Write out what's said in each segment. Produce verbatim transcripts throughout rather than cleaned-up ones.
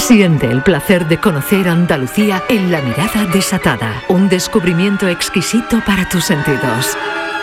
Siente el placer de conocer Andalucía en La Mirada Desatada, un descubrimiento exquisito para tus sentidos.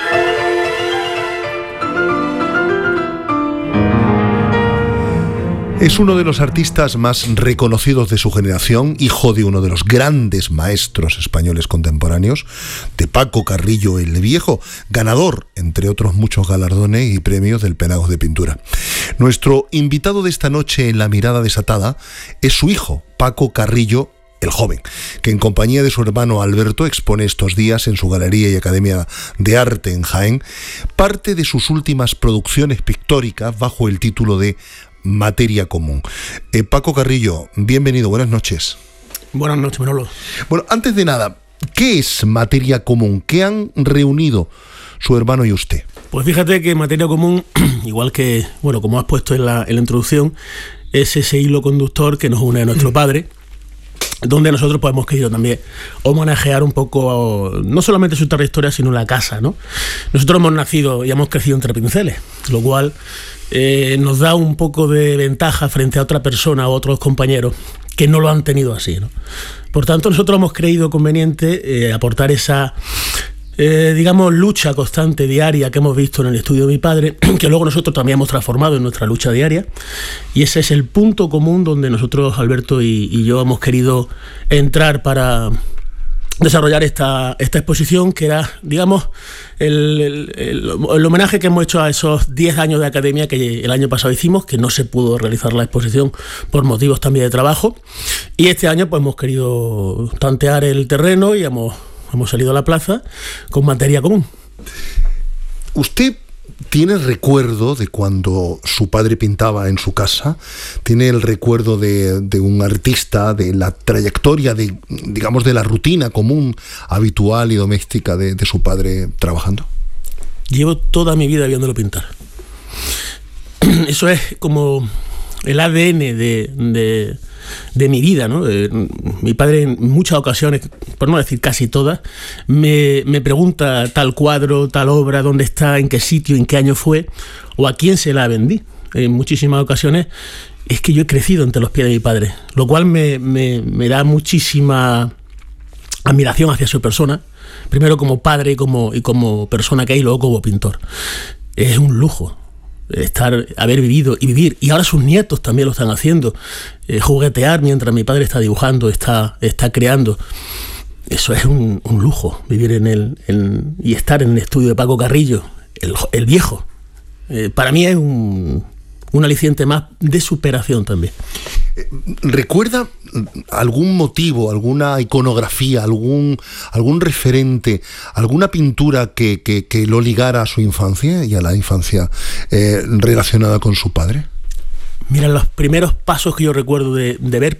Es uno de los artistas más reconocidos de su generación, hijo de uno de los grandes maestros españoles contemporáneos, de Paco Carrillo el Viejo, ganador, entre otros muchos galardones y premios del Penagos de Pintura. Nuestro invitado de esta noche en La Mirada Desatada es su hijo, Paco Carrillo el Joven, que en compañía de su hermano Alberto expone estos días en su Galería y Academia de Arte en Jaén parte de sus últimas producciones pictóricas bajo el título de Materia Común. Eh, Paco Carrillo, bienvenido, buenas noches. Buenas noches, Manolo. Bueno, antes de nada, ¿qué es Materia Común? ¿Qué han reunido su hermano y usted? Pues fíjate que Materia Común, igual que, bueno, como has puesto en la, en la introducción, es ese hilo conductor que nos une a nuestro padre, donde nosotros pues, hemos querido también homenajear un poco, no solamente su trayectoria, sino la casa, ¿no? Nosotros hemos nacido y hemos crecido entre pinceles, lo cual eh, nos da un poco de ventaja frente a otra persona o otros compañeros que no lo han tenido así, ¿no? Por tanto, nosotros hemos creído conveniente eh, aportar esa, eh, digamos, lucha constante, diaria, que hemos visto en el estudio de mi padre, que luego nosotros también hemos transformado en nuestra lucha diaria, y ese es el punto común donde nosotros, Alberto y, y yo, hemos querido entrar para desarrollar esta, esta exposición, que era, digamos, el, el, el, el homenaje que hemos hecho a esos diez años de academia que el año pasado hicimos, que no se pudo realizar la exposición por motivos también de trabajo, y este año pues hemos querido tantear el terreno y hemos, hemos salido a la plaza con Materia Común. ¿Usted tiene recuerdo de cuando su padre pintaba en su casa? ¿Tiene el recuerdo de, de un artista, de la trayectoria, de, digamos, de la rutina común, habitual y doméstica de, de su padre trabajando? Llevo toda mi vida viéndolo pintar. Eso es como el A D N de, de, de mi vida, ¿no? Eh, mi padre en muchas ocasiones, por no decir casi todas, me, me pregunta tal cuadro, tal obra, dónde está, en qué sitio, en qué año fue, o a quién se la vendí. En muchísimas ocasiones es que yo he crecido entre los pies de mi padre, lo cual me, me, me da muchísima admiración hacia su persona, primero como padre y como, y como persona que hay, y luego como pintor. Es un lujo estar, haber vivido y vivir, y ahora sus nietos también lo están haciendo, eh, juguetear mientras mi padre está dibujando, está, está creando. Eso es un, un lujo, vivir en el en, y estar en el estudio de Paco Carrillo, el, el Viejo. Eh, para mí es un, un aliciente más de superación también. ¿Recuerda algún motivo, alguna iconografía, algún, algún referente, alguna pintura que, que, que lo ligara a su infancia y a la infancia eh, relacionada con su padre? Mira, los primeros pasos que yo recuerdo de, de ver